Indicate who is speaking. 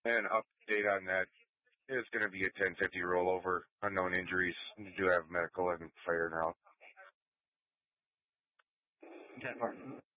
Speaker 1: And update on that is going to be a 1050 rollover, unknown injuries. You do have medical and fire now.
Speaker 2: 10